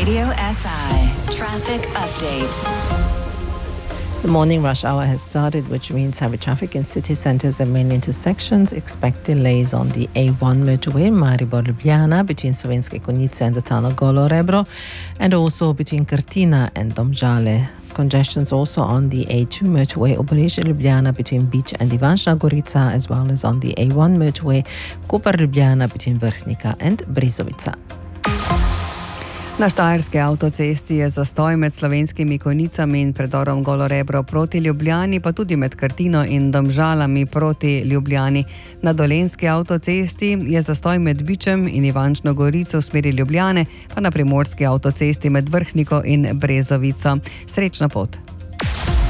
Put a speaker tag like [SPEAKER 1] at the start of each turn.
[SPEAKER 1] Radio SI Traffic Update.
[SPEAKER 2] The morning rush hour has started, which means heavy traffic in city centres and main intersections. Expect delays on the A1 motorway in Maribor-Ljubljana between Slovenske Konjice and the town of Golo Rebro, and also between Krtina and Domžale. Congestions also on the A2 motorway Obrežje-Ljubljana between Beach and Ivančna Gorica, as well as on the A1 motorway Koper-Ljubljana between Vrhnika and Brezovica.
[SPEAKER 3] Na štajerski avtocesti je zastoj med Slovenskimi Konjicami in predorom Golo Rebro proti Ljubljani, pa tudi med Krtino in Domžalami proti Ljubljani. Na dolenjski avtocesti je zastoj med Bičem in Ivančno Gorico v smeri Ljubljane, pa na primorski avtocesti med Vrhniko in Brezovico. Srečno pot!